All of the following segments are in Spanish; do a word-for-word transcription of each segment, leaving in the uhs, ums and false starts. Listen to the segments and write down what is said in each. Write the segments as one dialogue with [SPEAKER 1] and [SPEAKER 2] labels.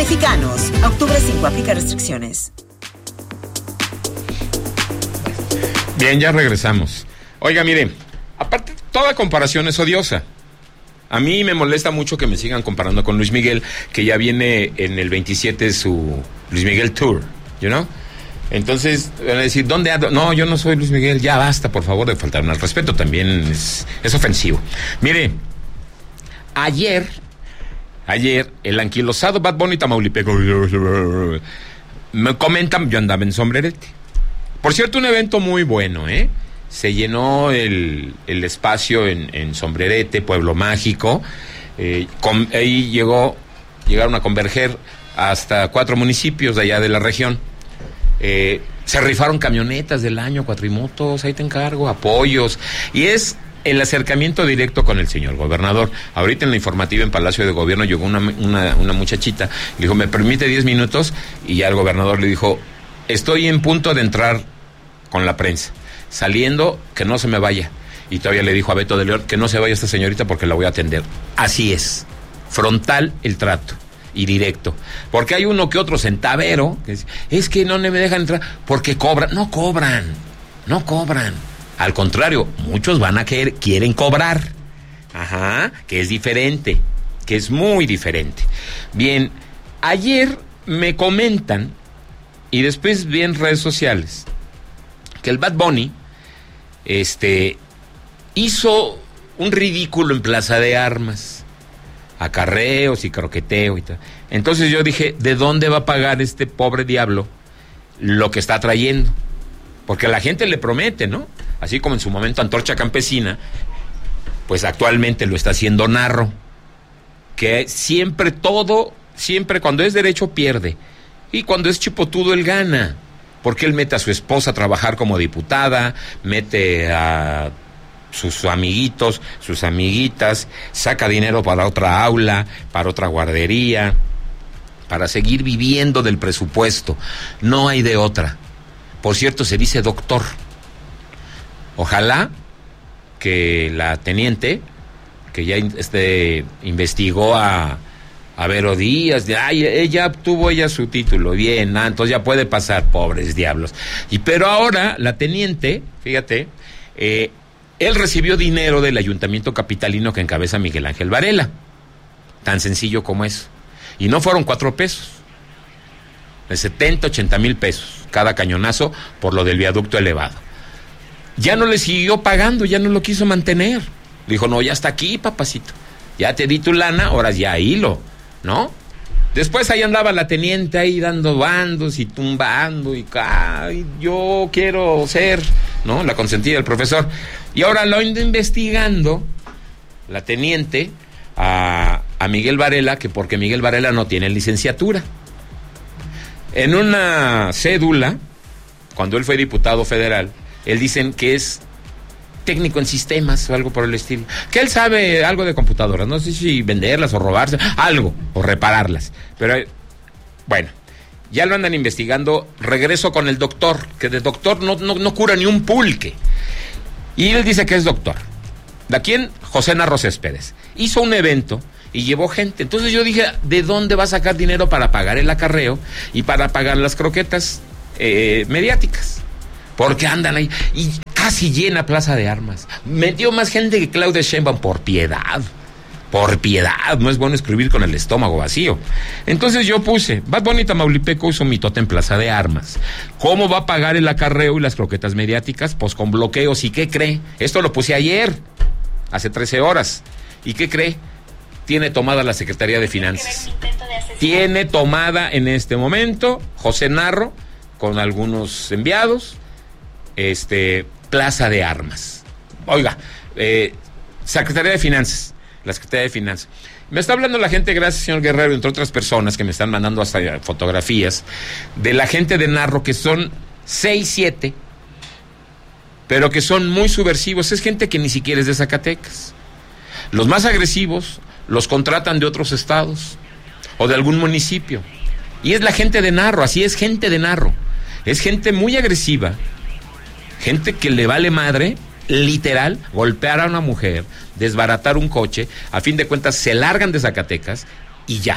[SPEAKER 1] Mexicanos, octubre cinco, aplica restricciones.
[SPEAKER 2] Bien, ya regresamos. Oiga, mire, aparte, toda comparación es odiosa. A mí me molesta mucho que me sigan comparando con Luis Miguel, que ya viene en el veintisiete su Luis Miguel Tour, you know? Entonces, van a decir, ¿dónde ando? No, yo no soy Luis Miguel, ya basta, por favor, de faltarme al respeto, también es, es ofensivo. Mire, ayer, ayer, el anquilosado Bad Bunny Tamaulipeco, me comentan, yo andaba en sombrerete. Por cierto, un evento muy bueno, ¿eh? Se llenó el, el espacio en, en Sombrerete, Pueblo Mágico. Eh, con, ahí llegó, llegaron a converger hasta cuatro municipios de allá de la región. Eh, se rifaron camionetas del año, cuatrimotos, ahí te encargo, apoyos. Y es el acercamiento directo con el señor gobernador. Ahorita en la informativa en Palacio de Gobierno llegó una, una, una muchachita, le dijo, ¿me permite diez minutos? Y ya el gobernador le dijo, estoy en punto de entrar con la prensa. Saliendo, que no se me vaya. Y todavía le dijo a Beto de León que no se vaya esta señorita porque la voy a atender. Así es, frontal el trato y directo. Porque hay uno que otro centavero que dice, es que no me dejan entrar porque cobran. No cobran, no cobran. Al contrario, muchos van a querer, quieren cobrar. Ajá, que es diferente, que es muy diferente. Bien, ayer me comentan, y después vi en redes sociales, que el Bad Bunny este, hizo un ridículo en Plaza de Armas, acarreos y croqueteo y tal. Entonces yo dije, ¿de dónde va a pagar este pobre diablo lo que está trayendo? Porque la gente le promete, ¿no? Así como en su momento Antorcha Campesina, pues actualmente lo está haciendo Narro, que siempre todo, siempre cuando es derecho pierde, y cuando es chipotudo él gana. Porque él mete a su esposa a trabajar como diputada, mete a sus amiguitos, sus amiguitas, saca dinero para otra aula, para otra guardería, para seguir viviendo del presupuesto. No hay de otra. Por cierto, se dice doctor. Ojalá que la teniente, que ya este, investigó a... A Vero Díaz, de, ay, ella obtuvo ella su título, bien, ah, entonces ya puede pasar, pobres diablos. Y pero ahora, la teniente, fíjate, eh, él recibió dinero del ayuntamiento capitalino que encabeza Miguel Ángel Varela. Tan sencillo como eso. Y no fueron cuatro pesos. De setenta, ochenta mil pesos cada cañonazo por lo del viaducto elevado. Ya no le siguió pagando, ya no lo quiso mantener. Dijo, no, ya está aquí, papacito. Ya te di tu lana, ahora ya hilo. ¿No? Después ahí andaba la teniente ahí dando bandos y tumbando y ay, yo quiero ser, ¿no? La consentida del profesor. Y ahora lo anda investigando la teniente a, a Miguel Varela, que porque Miguel Varela no tiene licenciatura. En una cédula, cuando él fue diputado federal, él dicen que es técnico en sistemas o algo por el estilo, que él sabe algo de computadoras, no sé si venderlas o robarse, algo, o repararlas, pero bueno, ya lo andan investigando. Regreso con el doctor, que de doctor no, no, no cura ni un pulque, y él dice que es doctor. ¿De quién? José Narro Céspedes. Hizo un evento y llevó gente, entonces yo dije, ¿de dónde va a sacar dinero para pagar el acarreo y para pagar las croquetas eh, mediáticas? Porque andan ahí, y casi llena Plaza de Armas. Metió más gente que Claudia Sheinbaum, por piedad. Por piedad, no es bueno escribir con el estómago vacío. Entonces yo puse, Bad Bunny Tamaulipeco hizo mitote en Plaza de Armas. ¿Cómo va a pagar el acarreo y las croquetas mediáticas? Pues con bloqueos. ¿Y qué cree? Esto lo puse ayer, hace trece horas. ¿Y qué cree? Tiene tomada la Secretaría de Finanzas. Tiene tomada en este momento José Narro, con algunos enviados, este, Plaza de Armas. Oiga, eh, Secretaría de Finanzas, la Secretaría de Finanzas. Me está hablando la gente, gracias señor Guerrero, entre otras personas que me están mandando hasta fotografías, de la gente de Narro, que son seis, siete, pero que son muy subversivos. Es gente que ni siquiera es de Zacatecas. Los más agresivos los contratan de otros estados o de algún municipio. Y es la gente de Narro, así es, gente de Narro. Es gente muy agresiva, gente que le vale madre, literal, golpear a una mujer, desbaratar un coche, a fin de cuentas se largan de Zacatecas y ya.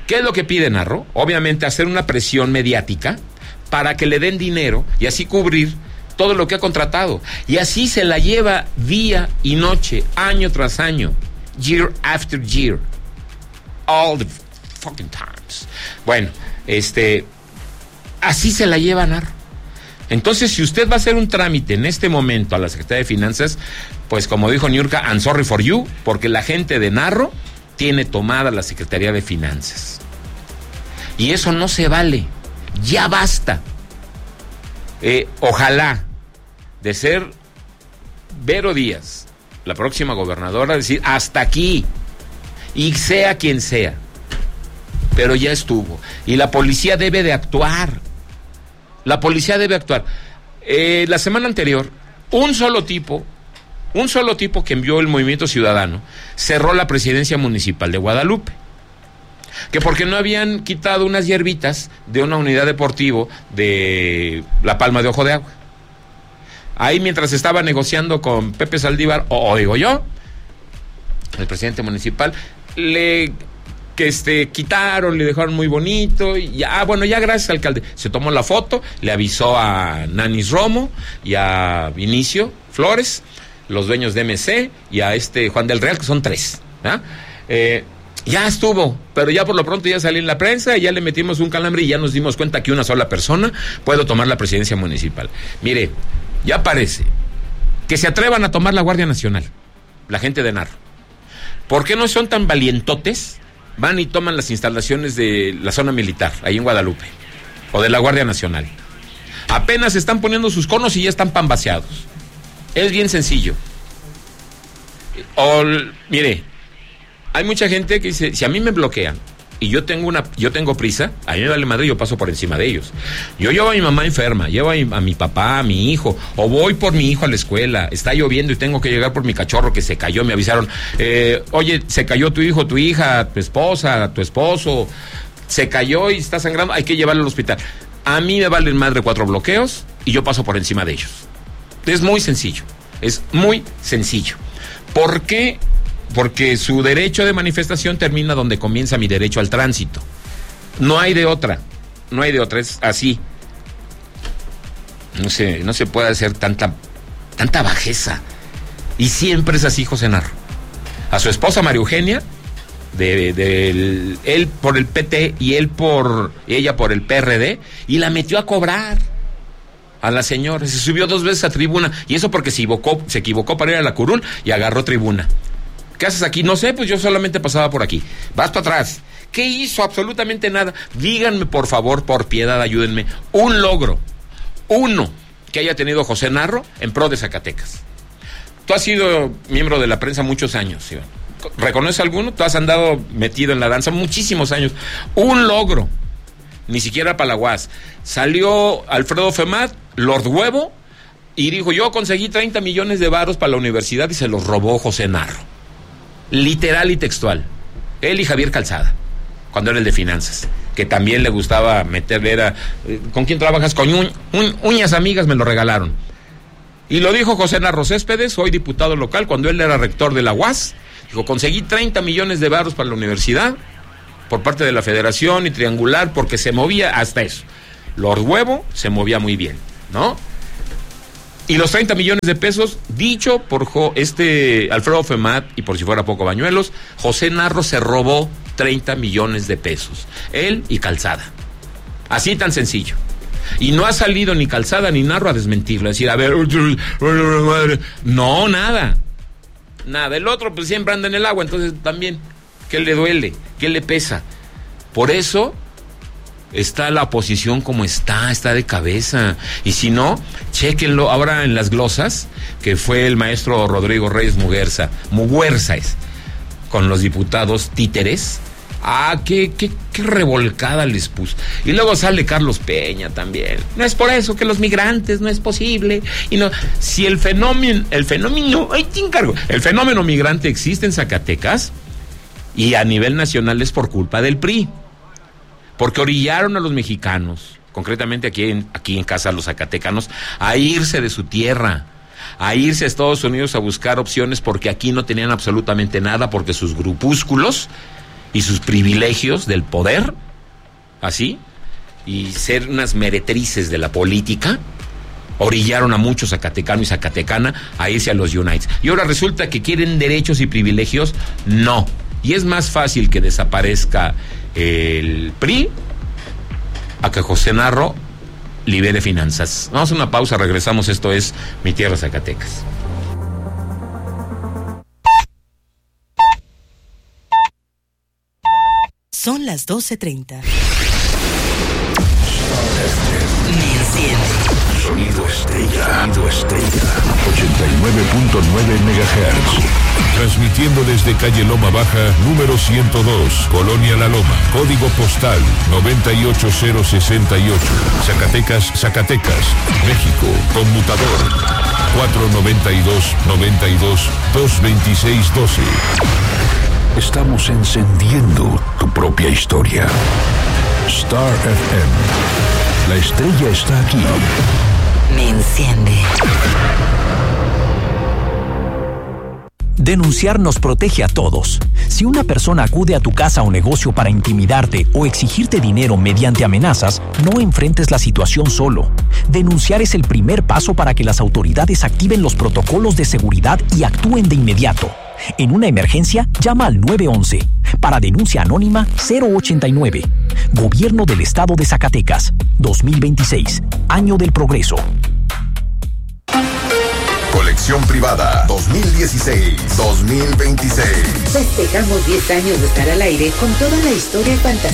[SPEAKER 2] ¿Qué es lo que pide Narro? Obviamente hacer una presión mediática para que le den dinero y así cubrir todo lo que ha contratado. Y así se la lleva día y noche, año tras año, year after year, all the fucking times. Bueno, este, así se la lleva Narro. Entonces, si usted va a hacer un trámite en este momento a la Secretaría de Finanzas, pues como dijo Niurka, I'm sorry for you, porque la gente de Narro tiene tomada la Secretaría de Finanzas. Y eso no se vale. Ya basta. Eh, ojalá de ser Vero Díaz, la próxima gobernadora, decir hasta aquí, y sea quien sea, pero ya estuvo. Y la policía debe de actuar. La policía debe actuar. Eh, la semana anterior, un solo tipo, un solo tipo que envió el Movimiento Ciudadano, cerró la presidencia municipal de Guadalupe. Que porque no habían quitado unas hierbitas de una unidad deportivo de La Palma de Ojo de Agua. Ahí mientras estaba negociando con Pepe Saldívar, o digo yo, el presidente municipal, le que este quitaron, le dejaron muy bonito, y ya, ah, bueno, ya gracias, alcalde. Se tomó la foto, le avisó a Nanis Romo y a Vinicio Flores, los dueños de M C, y a este Juan del Real, que son tres, ¿ah? Eh, ya estuvo, pero ya por lo pronto ya salió en la prensa, y ya le metimos un calambre y ya nos dimos cuenta que una sola persona puede tomar la presidencia municipal. Mire, ya parece que se atrevan a tomar la Guardia Nacional, la gente de Narro. ¿Por qué no son tan valientotes? Van y toman las instalaciones de la zona militar, ahí en Guadalupe, o de la Guardia Nacional. Apenas están poniendo sus conos y ya están pambaseados. Es bien sencillo. O, mire, hay mucha gente que dice, si a mí me bloquean y yo tengo una, yo tengo prisa, a mí me vale madre, yo paso por encima de ellos. Yo llevo a mi mamá enferma, llevo a mi, a mi papá, a mi hijo, o voy por mi hijo a la escuela, está lloviendo y tengo que llegar por mi cachorro que se cayó, me avisaron, eh, oye, se cayó tu hijo, tu hija, tu esposa, tu esposo, se cayó y está sangrando, hay que llevarlo al hospital. A mí me valen madre cuatro bloqueos y yo paso por encima de ellos. Es muy sencillo, es muy sencillo. ¿Por qué? Porque su derecho de manifestación termina donde comienza mi derecho al tránsito. No hay de otra, no hay de otra, es así. No se, no se puede hacer tanta, tanta bajeza. Y siempre es así, José Narro. A su esposa María Eugenia, de, de el, él por el P T y él por ella por el P R D, y la metió a cobrar a la señora. Se subió dos veces a tribuna, y eso porque se equivocó, se equivocó para ir a la curul y agarró tribuna. ¿Qué haces aquí? No sé, pues yo solamente pasaba por aquí. Vas para atrás. ¿Qué hizo? Absolutamente nada. Díganme, por favor, por piedad, ayúdenme, un logro, uno, que haya tenido José Narro en pro de Zacatecas. Tú has sido miembro de la prensa muchos años, Iván. ¿Reconoces alguno? Tú has andado metido en la danza muchísimos años. Un logro. Ni siquiera para la U A S. Salió Alfredo Femat, Lord Huevo, y dijo, yo conseguí treinta millones de varos para la universidad, y se los robó José Narro. Literal y textual. Él y Javier Calzada, cuando era el de finanzas, que también le gustaba meterle, era, ¿con quién trabajas? Con un, un, uñas amigas, me lo regalaron. Y lo dijo José Narro Céspedes, hoy diputado local, cuando él era rector de la U A S, dijo, conseguí treinta millones de varos para la universidad, por parte de la Federación y Triangular, porque se movía hasta eso. Lord Huevo se movía muy bien, ¿no? Y los treinta millones de pesos, dicho por jo, este Alfredo Femat, y por si fuera poco Bañuelos, José Narro se robó treinta millones de pesos. Él y Calzada. Así tan sencillo. Y no ha salido ni Calzada ni Narro a desmentirlo, a decir, a ver, no, nada. Nada. El otro pues siempre anda en el agua, entonces también, ¿qué le duele? ¿Qué le pesa? Por eso está la oposición como está, está de cabeza. Y si no, chéquenlo ahora en las glosas, que fue el maestro Rodrigo Reyes Muguerza, Muguerza es, con los diputados títeres. Ah, qué, qué, qué revolcada les puso. Y luego sale Carlos Peña también. No es por eso que los migrantes, no es posible. Y no, si el fenómeno, el fenómeno, ay, te encargo, el fenómeno migrante existe en Zacatecas, y a nivel nacional es por culpa del P R I. Porque orillaron a los mexicanos, concretamente aquí en, aquí en casa los zacatecanos, a irse de su tierra, a irse a Estados Unidos a buscar opciones, porque aquí no tenían absolutamente nada, porque sus grupúsculos y sus privilegios del poder, así, y ser unas meretrices de la política, orillaron a muchos zacatecano y zacatecana a irse a los Unites. Y ahora resulta que quieren derechos y privilegios. No. Y es más fácil que desaparezca el P R I a que José Narro libere finanzas. Vamos a una pausa, regresamos. Esto es Mi Tierra, Zacatecas.
[SPEAKER 1] Son las doce treinta.
[SPEAKER 3] Me enciende.
[SPEAKER 4] Sonido estrella. Sonido estrella. ochenta y nueve punto nueve megahertz.
[SPEAKER 5] Transmitiendo desde calle Loma Baja, número ciento dos, Colonia La Loma. Código postal noventa y ocho cero sesenta y ocho. Zacatecas, Zacatecas, México. Conmutador cuatro noventa y dos, noventa y dos, dos veintiséis doce.
[SPEAKER 4] Estamos encendiendo tu propia historia. Star F M. La estrella está aquí.
[SPEAKER 3] Me enciende.
[SPEAKER 6] Denunciar nos protege a todos. Si una persona acude a tu casa o negocio para intimidarte o exigirte dinero mediante amenazas, no enfrentes la situación solo. Denunciar es el primer paso para que las autoridades activen los protocolos de seguridad y actúen de inmediato. En una emergencia, llama al nueve once. Para denuncia anónima, cero ochenta y nueve. Gobierno del Estado de Zacatecas. dos mil veintiséis. Año del Progreso.
[SPEAKER 7] Colección privada dos mil dieciséis dos mil veintiséis.
[SPEAKER 8] Festejamos diez años de estar al aire con toda la historia y fantasía